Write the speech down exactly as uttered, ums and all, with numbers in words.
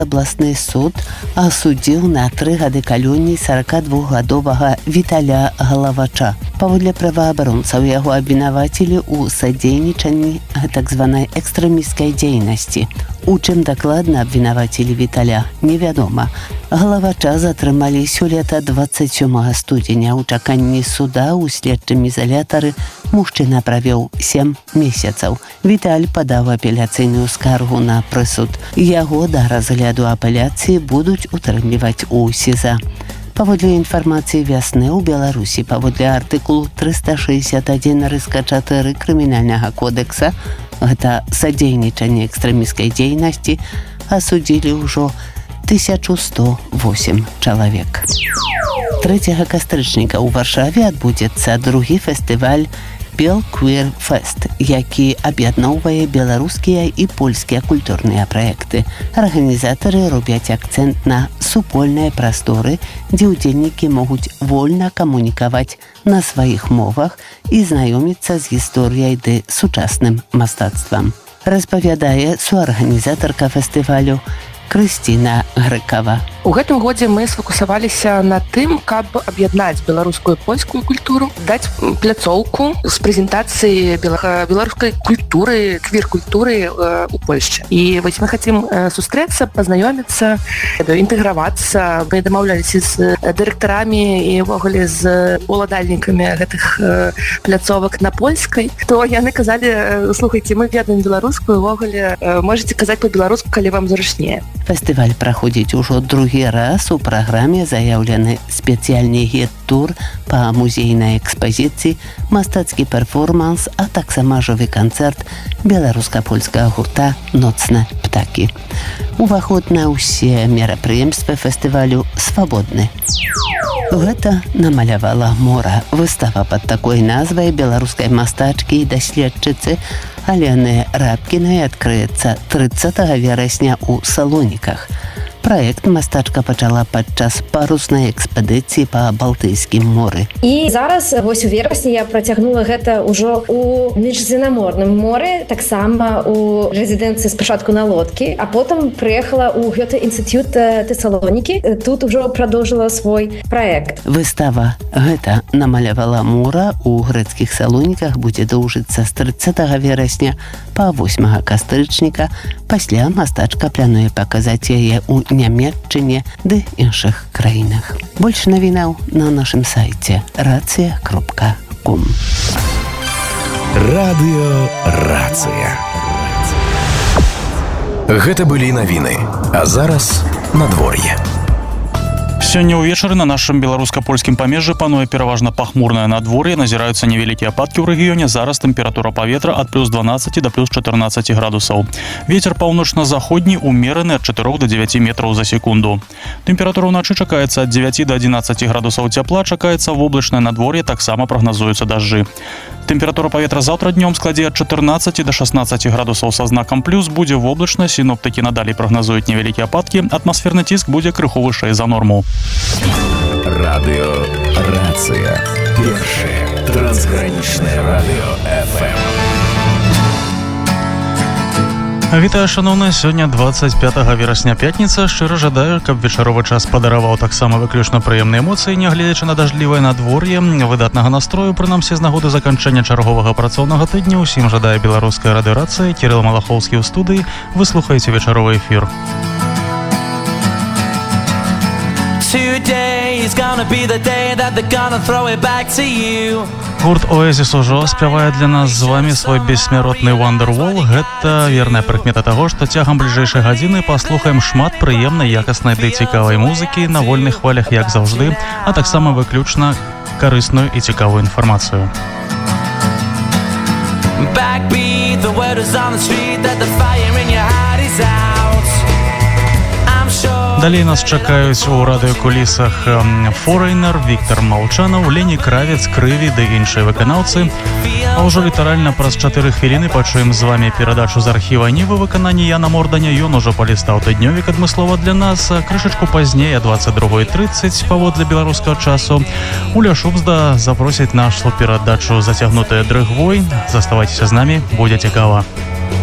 Абласны суд асудзіў на тры гады калоніі сорокадвухгадовага Віталя Галавача. Паводле праваабаронцаў яго абвінавацілі ў садзейнічанні так званай экстрэмісцкай дзейнасці. У чым дакладна абвінавацілі Віталя, невядома. Галавача затрымалі сёлета дваццаць сёмага студзеня. У чаканні суда ў следчым ізалятары мужчына правёў сем месяцаў. Віталь падаў апеляцыйную скаргу на прысуд. Яго да разгляду апеляцыі будуць утрымліваць у СІЗА. Паводле інфармацыі вясны ў Беларусі, паводле артыкулу трыста шэсцьдзесят адзін рыска чатыры крымінальнага кодекса, гэта садзейнічанне экстрэмісцкай дзейнасці, асудзілі ўжо тысячу сто восемь чалавек. трэцяга кастрычніка ў Варшаве адбудзецца другі фестываль Бел Queer Fest, які аб'ядноўвае беларускія і польскія культурныя праекты. Арганізатары робяць акцэнт на супольныя прасторы, дзе ўдзельнікі могуць вольна камунікаваць на сваіх мовах і знаёміцца з гісторыяй ды сучасным мастацтвам. Распавядае суарганізатарка фестывалю Крысціна Грыкава. У гэтым годзе мы сфокусаваліся на тым, каб аб'яднаць беларускую і польскую культуру, даць пляцоўку з прэзентацыі беларускай культуры, квір-культуры у Польшчы. І вось мы хацім сустрэцца, пазнаёміцца, інтэгравацца. Мы дамаўляліся з дырэктарамі і ўвогуле з уладальнікамі гэтых пляцовак на польскай. То яны казалі: слухайце, мы ведаем беларускую, ўвогуле можаце казаць па-беларуску, калі вам зручнее. Фестываль праходзіць ужо другі раз. У праграме заяўлены спецыяльны гід-тур па музейнай экспазіцыі, мастацкі перформанс, а таксама жывы канцэрт беларуска-польскага гурта «Ноцныя птакі». Уваход на ўсе мерапрыемствы фестывалю свабодны. Гэта намалявала мора. Выстава пад такой назвай беларускай мастачкі і даследчыцы Алены Рабкінай адкрыецца трыццатага верасня ў Салоніках. Праект мастачка пачала падчас паруснай экспедыцыі па Балтыйскім моры. І зараз, вось у верасні, я працягнула гэта ўжо ў міжземнаморным моры, таксама у рэзідэнцыі спачатку на лодкі, а потым прыехала ў гэты інстытут Тэсалонікі. Тут ужо прадоўжыла свой праект. Выстава «Гэта намалявала мора» у грэцкіх Салоніках будзе доўжыцца з трыццатага верасня па восьмага кастрычніка. Пасля мастачка плануе паказаць яе ў Нямецчыне ды іншых краінах. Больш навінаў на нашым сайце рацыя кропка ком. Радыё Рацыя. Гэта былі навіны. А зараз надвор'е. Сёння ўвечары на нашым беларуска-польскім памежжы пануе пераважна пахмурнае надвор'е, назіраюцца невялікія ападкі ў рэгіёне. Зараз тэмпература паветра ад плюс дванаццаці да плюс чатырнаццаці градусаў. Вецер паўночна-заходні ўмераны ад чатырох да дзевяці метраў за секунду. Тэмпература ўначы чакаецца ад дзевяці да адзінаццаці градусаў цяпла, чакаецца воблачнае надвор'е, таксама прагназуюцца дажджы. Тэмпература паветра заўтра днём складзе ад чатырнаццаці да шаснаццаці градусаў са знакам плюс, будзе воблачна, сіноптыкі надалей прагназуюць невялікія ападкі, атмасферны ціск будзе крыху вышэй за норму. Радыё Рацыя. Першае трансгранічнае радыё эф эм. Вітаю, шановныя, сёння дваццаць пятага верасня, пятніца. Шчыра жадаю, каб вечаровы час падараваў таксама выключна прыемныя эмоцыі, нягледзячы на дажджлівае надвор'е, выдатнага настрою, прынамсі з нагоды заканчэння чарговага працоўнага тыдня. Усім жадае беларуская радыёрацыя. Кірыл Малахоўскі ў студыі. Вы слухаеце вечаровы эфір. Today's gonna be the day that they're gonna throw it back to you. Гурт Oasis ужо спявае для нас з вами свой бессмяротны Wonderwall. Гэта верная прыкмета таго, што цягам бліжэйшай гадзіны паслухаем шмат прыемнай, якаснай ды цікавай музыкі на вольных хвалях, як заўжды, а таксама выключна карысную і цікавую інфармацыю. Backbeat, the word is on the street that the fire in your heart is out. Далей нас чакаюць у радыёкулісах Foreigner, Віктор Малчанаў, Лені Кравец, Крыві ды іншыя выканаўцы. А ўжо літаральна праз чатыры хвіліны пачуем з вами перадачу з архіва Нівы выканання Яна Морданя. Ён ужо палістаў тыднёвік адмыслова для нас. Крышачку пазней, а дваццаць другой трыццаць паводле беларускага часу, Уля Шубзда запросіць нашу перадачу «Зацягнутая дрыгвой». Заставайцеся з намі, будзе цікава.